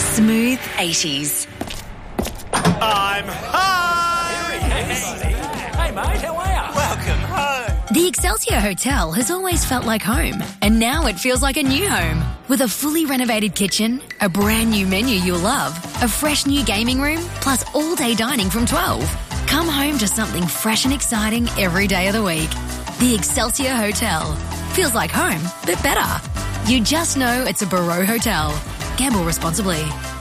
Smooth 80s. I'm home! Hey mate, how are you? Welcome home! The Excelsior Hotel has always felt like home, and now it feels like a new home. With a fully renovated kitchen, a brand new menu you'll love, a fresh new gaming room, plus all-day dining from 12. Come home to something fresh and exciting every day of the week. The Excelsior Hotel. Feels like home, but better. You just know it's a Barreau Hotel. Gamble responsibly.